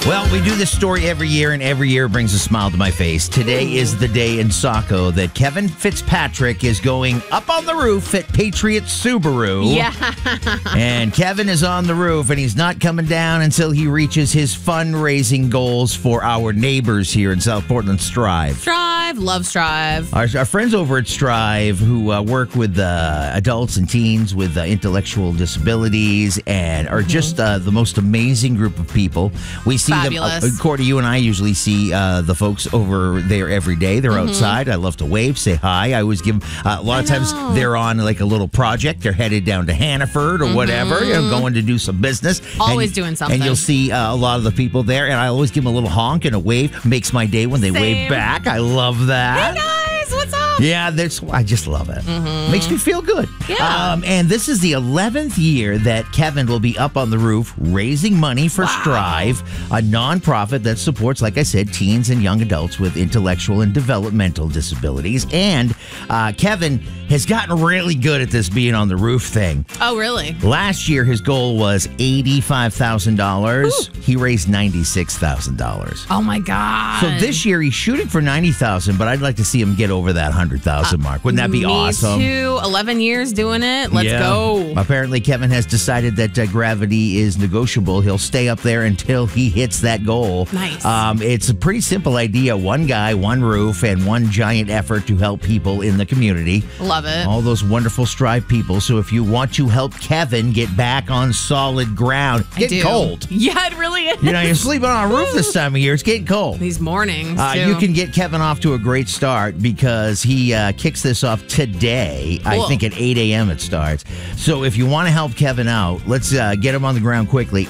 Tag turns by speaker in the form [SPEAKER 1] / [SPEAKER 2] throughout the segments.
[SPEAKER 1] Well, we do this story every year, and every year brings a smile to my face. Today is the day in Saco that Kevin Fitzpatrick is going up on the roof at Patriot Subaru.
[SPEAKER 2] Yeah.
[SPEAKER 1] And Kevin is on the roof, and he's not coming down until he reaches his fundraising goals for our neighbors here in South Portland, Strive.
[SPEAKER 2] Strive, love Strive.
[SPEAKER 1] Our friends over at Strive who work with adults and teens with intellectual disabilities and are just the most amazing group of people. We see
[SPEAKER 2] Fabulous.
[SPEAKER 1] them. Cordy, you and I usually see the folks over there every day. They're outside. I love to wave, say hi. I always give them, a lot of times they're on like a little project. They're headed down to Hannaford or whatever, going to do some business.
[SPEAKER 2] Always doing something.
[SPEAKER 1] And you'll see a lot of the people there. And I always give them a little honk and a wave. Makes my day when they wave back. I love that.
[SPEAKER 2] Hey guys, what's up?
[SPEAKER 1] Yeah, I just love it. Makes me feel good.
[SPEAKER 2] Yeah.
[SPEAKER 1] And this is the 11th year that Kevin will be up on the roof raising money for Strive, a nonprofit that supports, like I said, teens and young adults with intellectual and developmental disabilities. And Kevin has gotten really good at this being on the roof thing.
[SPEAKER 2] Oh, really?
[SPEAKER 1] Last year, his goal was $85,000. He raised $96,000.
[SPEAKER 2] Oh my God.
[SPEAKER 1] So this year he's shooting for $90,000, but I'd like to see him get over that $100,000 mark. Wouldn't that be awesome?
[SPEAKER 2] Me too. 11 years doing it. Let's go.
[SPEAKER 1] Apparently, Kevin has decided that gravity is negotiable. He'll stay up there until he hits that goal.
[SPEAKER 2] Nice.
[SPEAKER 1] It's a pretty simple idea. One guy, one roof, and one giant effort to help people in the community.
[SPEAKER 2] Love it.
[SPEAKER 1] All those wonderful Strive people. So if you want to help Kevin get back on solid ground, it's getting cold.
[SPEAKER 2] Yeah, it really is.
[SPEAKER 1] You know, you're sleeping on a roof this time of year. It's getting cold.
[SPEAKER 2] These mornings, too.
[SPEAKER 1] You can get Kevin off to a great start because he kicks this off today.
[SPEAKER 2] Cool.
[SPEAKER 1] I think at 8 a.m. it starts. So if you want to help Kevin out, let's get him on the ground quickly.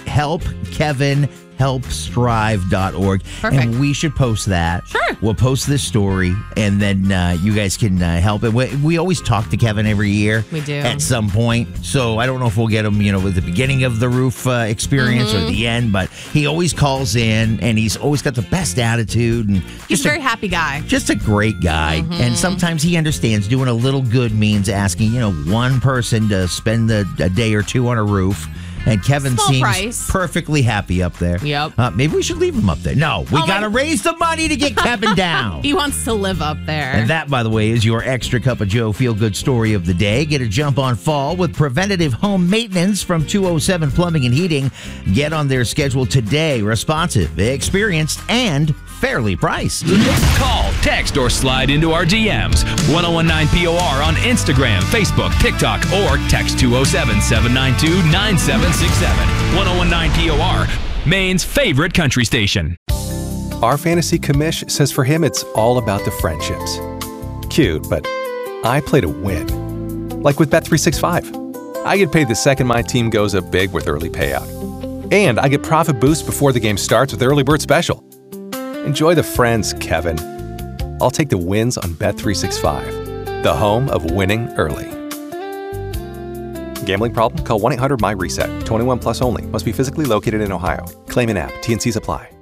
[SPEAKER 1] helpstrive.org.
[SPEAKER 2] Perfect.
[SPEAKER 1] And we should post that.
[SPEAKER 2] Sure.
[SPEAKER 1] We'll post this story, and then you guys can help it. We always talk to Kevin every year.
[SPEAKER 2] We do.
[SPEAKER 1] At some point. So I don't know if we'll get him, with the beginning of the roof experience or the end, but he always calls in, and he's always got the best attitude. And
[SPEAKER 2] He's a very happy guy.
[SPEAKER 1] Just a great guy. And sometimes he understands doing a little good means asking, one person to spend a day or two on a roof. And Kevin seems perfectly happy up there.
[SPEAKER 2] Yep.
[SPEAKER 1] Maybe we should leave him up there. No, we got to raise the money to get Kevin down.
[SPEAKER 2] He wants to live up there.
[SPEAKER 1] And that, by the way, is your Extra Cup of Joe feel-good story of the day. Get a jump on fall with preventative home maintenance from 207 Plumbing and Heating. Get on their schedule today. Responsive, experienced, and fairly priced.
[SPEAKER 3] Call, text, or slide into our DMs. 1019POR on Instagram, Facebook, TikTok, or text 207-792-9767. 1019POR, Maine's favorite country station.
[SPEAKER 4] Our fantasy commish says for him it's all about the friendships. Cute, but I play to win. Like with Bet365. I get paid the second my team goes up big with early payout. And I get profit boost before the game starts with Early Bird Special. Enjoy the friends, Kevin. I'll take the wins on Bet365, the home of winning early. Gambling problem? Call 1-800-MY-RESET. 21 plus only. Must be physically located in Ohio. Claim in app. T&Cs apply.